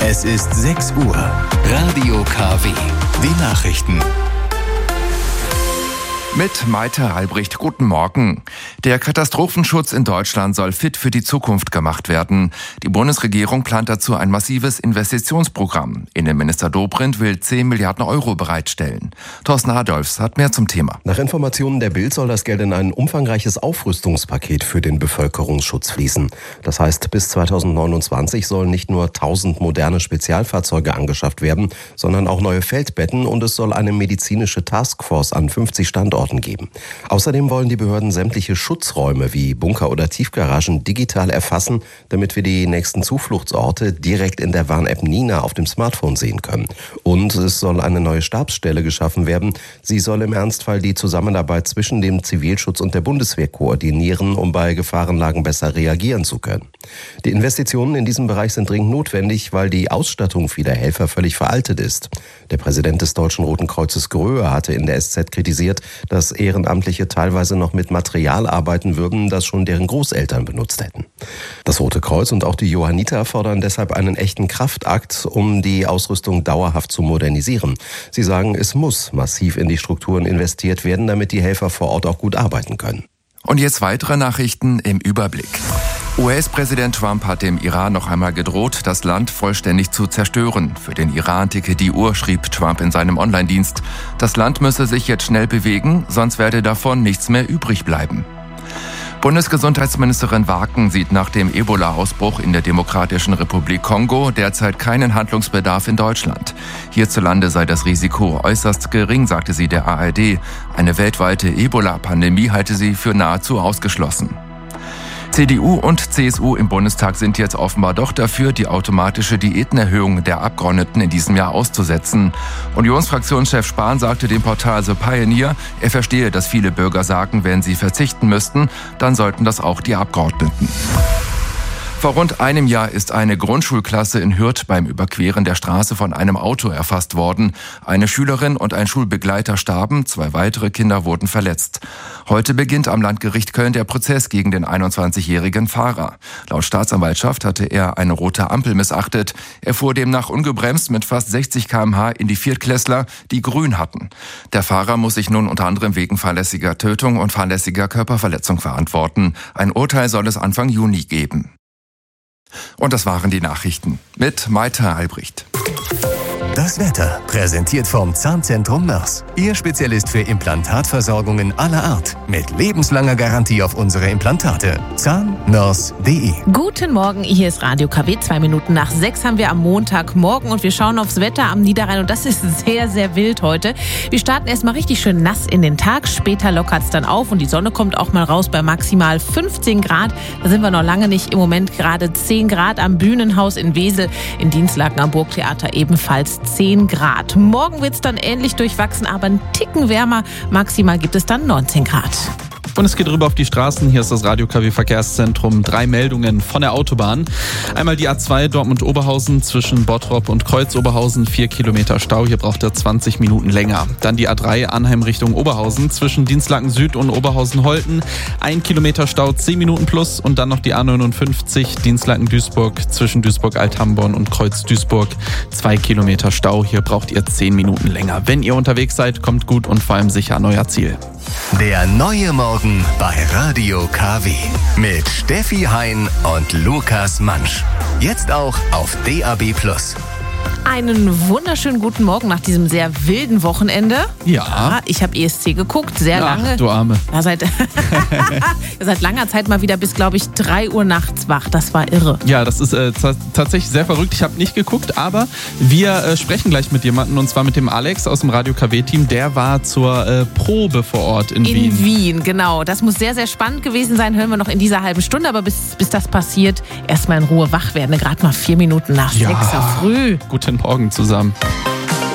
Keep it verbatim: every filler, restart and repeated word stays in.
Es ist sechs Uhr. Radio K W. Die Nachrichten. Mit Maite Albrecht, guten Morgen. Der Katastrophenschutz in Deutschland soll fit für die Zukunft gemacht werden. Die Bundesregierung plant dazu ein massives Investitionsprogramm. Innenminister Dobrindt will zehn Milliarden Euro bereitstellen. Thorsten Adolfs hat mehr zum Thema. Nach Informationen der Bild soll das Geld in ein umfangreiches Aufrüstungspaket für den Bevölkerungsschutz fließen. Das heißt, bis zweitausendneunundzwanzig sollen nicht nur tausend moderne Spezialfahrzeuge angeschafft werden, sondern auch neue Feldbetten, und es soll eine medizinische Taskforce an fünfzig Standorten geben. Außerdem wollen die Behörden sämtliche Schutzräume wie Bunker oder Tiefgaragen digital erfassen, damit wir die nächsten Zufluchtsorte direkt in der Warn-App Nina auf dem Smartphone sehen können. Und es soll eine neue Stabsstelle geschaffen werden. Sie soll im Ernstfall die Zusammenarbeit zwischen dem Zivilschutz und der Bundeswehr koordinieren, um bei Gefahrenlagen besser reagieren zu können. Die Investitionen in diesem Bereich sind dringend notwendig, weil die Ausstattung vieler Helfer völlig veraltet ist. Der Präsident des Deutschen Roten Kreuzes Gröhe hatte in der S Z kritisiert, dass Ehrenamtliche teilweise noch mit Material arbeiten würden, das schon deren Großeltern benutzt hätten. Das Rote Kreuz und auch die Johanniter fordern deshalb einen echten Kraftakt, um die Ausrüstung dauerhaft zu modernisieren. Sie sagen, es muss massiv in die Strukturen investiert werden, damit die Helfer vor Ort auch gut arbeiten können. Und jetzt weitere Nachrichten im Überblick. U S-Präsident Trump hat dem Iran noch einmal gedroht, das Land vollständig zu zerstören. Für den Iran ticke die Uhr, schrieb Trump in seinem Online-Dienst. Das Land müsse sich jetzt schnell bewegen, sonst werde davon nichts mehr übrig bleiben. Bundesgesundheitsministerin Waken sieht nach dem Ebola-Ausbruch in der Demokratischen Republik Kongo derzeit keinen Handlungsbedarf in Deutschland. Hierzulande sei das Risiko äußerst gering, sagte sie der A R D. Eine weltweite Ebola-Pandemie halte sie für nahezu ausgeschlossen. C D U und C S U im Bundestag sind jetzt offenbar doch dafür, die automatische Diätenerhöhung der Abgeordneten in diesem Jahr auszusetzen. Unionsfraktionschef Spahn sagte dem Portal The Pioneer, er verstehe, dass viele Bürger sagen, wenn sie verzichten müssten, dann sollten das auch die Abgeordneten. Vor rund einem Jahr ist eine Grundschulklasse in Hürth beim Überqueren der Straße von einem Auto erfasst worden. Eine Schülerin und ein Schulbegleiter starben, zwei weitere Kinder wurden verletzt. Heute beginnt am Landgericht Köln der Prozess gegen den einundzwanzigjährigen Fahrer. Laut Staatsanwaltschaft hatte er eine rote Ampel missachtet. Er fuhr demnach ungebremst mit fast sechzig Kilometer pro Stunde in die Viertklässler, die grün hatten. Der Fahrer muss sich nun unter anderem wegen fahrlässiger Tötung und fahrlässiger Körperverletzung verantworten. Ein Urteil soll es Anfang Juni geben. Und das waren die Nachrichten mit Maite Albrecht. Das Wetter, präsentiert vom Zahnzentrum Mörs. Ihr Spezialist für Implantatversorgungen aller Art. Mit lebenslanger Garantie auf unsere Implantate. zahn mörs punkt de. Guten Morgen, hier ist Radio K W. Zwei Minuten nach sechs haben wir am Montagmorgen und wir schauen aufs Wetter am Niederrhein und das ist sehr, sehr wild heute. Wir starten erstmal richtig schön nass in den Tag. Später lockert es dann auf und die Sonne kommt auch mal raus bei maximal fünfzehn Grad. Da sind wir noch lange nicht. Im Moment gerade zehn Grad am Bühnenhaus in Wesel. In Dinslaken am Burgtheater ebenfalls zehn Grad. Morgen wird es dann ähnlich durchwachsen, aber einen Ticken wärmer. Maximal gibt es dann neunzehn Grad. Und es geht rüber auf die Straßen. Hier ist das Radio K W Verkehrszentrum. Drei Meldungen von der Autobahn. Einmal die A zwei Dortmund-Oberhausen zwischen Bottrop und Kreuz-Oberhausen. Vier Kilometer Stau. Hier braucht er zwanzig Minuten länger. Dann die A drei Arnheim Richtung Oberhausen zwischen Dinslaken Süd und Oberhausen-Holten. Ein Kilometer Stau, zehn Minuten plus. Und dann noch die A neunundfünfzig Dinslaken-Duisburg zwischen Duisburg-Althamborn und Kreuz-Duisburg. Zwei Kilometer Stau. Hier braucht ihr zehn Minuten länger. Wenn ihr unterwegs seid, kommt gut und vor allem sicher an euer Ziel. Der neue Morgen bei Radio K W. Mit Steffi Hein und Lukas Mansch. Jetzt auch auf D A B plus. Einen wunderschönen guten Morgen nach diesem sehr wilden Wochenende. Ja. ja ich habe E S C geguckt, sehr Ach, lange. du Arme. Ja, seit, seit langer Zeit mal wieder bis, glaube ich, drei Uhr nachts wach. Das war irre. Ja, das ist äh, t- tatsächlich sehr verrückt. Ich habe nicht geguckt, aber wir äh, sprechen gleich mit jemandem, und zwar mit dem Alex aus dem Radio K W-Team. Der war zur äh, Probe vor Ort in, in Wien. In Wien, genau. Das muss sehr, sehr spannend gewesen sein. Hören wir noch in dieser halben Stunde. Aber bis, bis das passiert, erstmal in Ruhe wach werden. Gerade mal vier Minuten nach ja. sechs Uhr früh. Guten Morgen zusammen.